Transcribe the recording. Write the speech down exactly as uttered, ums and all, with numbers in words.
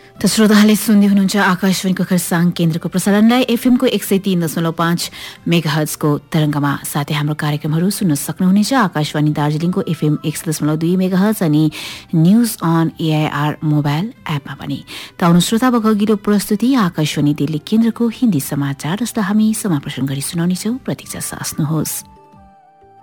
त श्रोताहरूले सुन्दै हुनुहुन्छ आकाशवाणीको खरसाङ केन्द्रको प्रसारणलाई एफएमको एक सय तीन दशमलव पाँच मेगाहर्जको तरङ्गमा। साथै हाम्रो कार्यक्रमहरू सुन्न सक्नुहुनेछ आकाशवाणी दार्जिलिङको एफएम एक सय दशमलव दुई मेगाहर्ज अनि न्यूज अन एआईआर मोबाइल एपमा पनि। त आउनु श्रोता, अब अघिल्लो प्रस्तुति आकाशवाणी दिल्ली केन्द्रको हिन्दी समाचार, जसलाई हामी समाप्रसारण गरी सुनाउनेछौँ। प्रतीक्षा सास्नुहोस्।